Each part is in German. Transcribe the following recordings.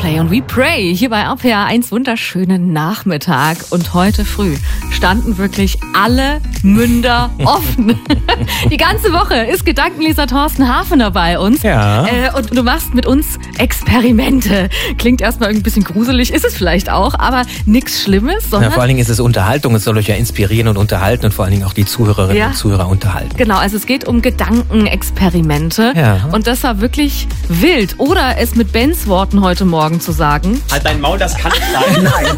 Coldplay und We Pray hier bei RPA 1. Wunderschönen Nachmittag. Und heute früh standen wirklich alle Münder offen. Die ganze Woche ist Gedankenleser Thorsten Hafener bei uns. Ja. Und du machst mit uns Experimente. Klingt erstmal ein bisschen gruselig, ist es vielleicht auch, aber nichts Schlimmes. Sondern Vor allen Dingen ist es Unterhaltung. Es soll euch ja inspirieren und unterhalten und vor allen Dingen auch die Zuhörerinnen und Zuhörer unterhalten. Genau, also es geht um Gedankenexperimente. Ja. Und das war wirklich wild. Oder es mit Bens Worten heute Morgen zu sagen. Halt dein Maul, das kann nicht sein. Nein.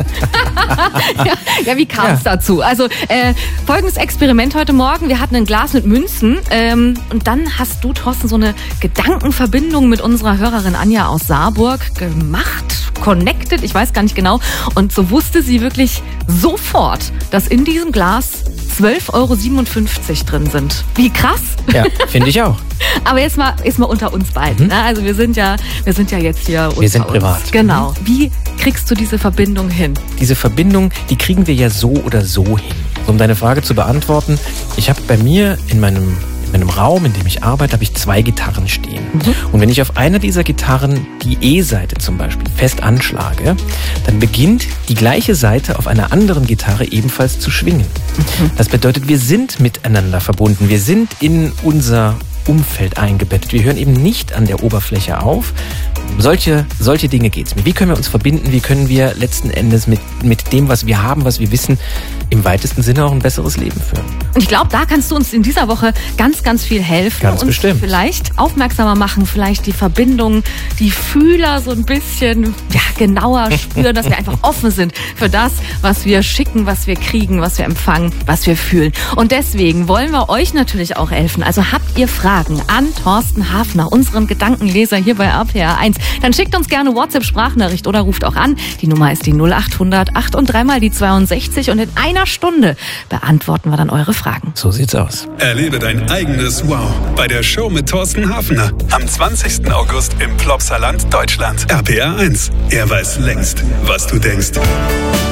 Ja, wie kam es dazu? Also folgendes Experiment heute Morgen. Wir hatten ein Glas mit Münzen und dann hast du, Thorsten, so eine Gedankenverbindung mit unserer Hörerin Anja aus Saarburg gemacht, connected, ich weiß gar nicht genau. Und so wusste sie wirklich sofort, dass in diesem Glas 12,57 € drin sind. Wie krass. Ja, finde ich auch. Aber jetzt mal unter uns beiden. Ne? Also wir sind ja jetzt hier unter uns. Wir sind privat. Genau. Wie kriegst du diese Verbindung hin? Diese Verbindung, die kriegen wir ja so oder so hin. Um deine Frage zu beantworten, ich habe bei mir in meinem Raum, in dem ich arbeite, habe ich 2 Gitarren stehen. Und wenn ich auf einer dieser Gitarren die E-Seite zum Beispiel fest anschlage, dann beginnt die gleiche Seite auf einer anderen Gitarre ebenfalls zu schwingen. Das bedeutet, wir sind miteinander verbunden. Wir sind in unser Umfeld eingebettet. Wir hören eben nicht an der Oberfläche auf. Solche Dinge geht's mir. Wie können wir uns verbinden? Wie können wir letzten Endes mit dem, was wir haben, was wir wissen, im weitesten Sinne auch ein besseres Leben führen? Und ich glaube, da kannst du uns in dieser Woche ganz, ganz viel helfen. Ganz und bestimmt. Vielleicht aufmerksamer machen, vielleicht die Verbindung, die Fühler so ein bisschen genauer spüren, dass wir einfach offen sind für das, was wir schicken, was wir kriegen, was wir empfangen, was wir fühlen. Und deswegen wollen wir euch natürlich auch helfen. Also habt ihr Fragen an Thorsten Hafener, unseren Gedankenleser hier bei RPA 1, dann schickt uns gerne WhatsApp-Sprachnachricht oder ruft auch an. Die Nummer ist die 0800 8 und 3 mal die 62 und in einer Stunde beantworten wir dann eure Fragen. So sieht's aus. Erlebe dein eigenes Wow bei der Show mit Thorsten Hafener am 20. August im Plopsaland, Deutschland. RPA 1. Er weiß längst, was du denkst.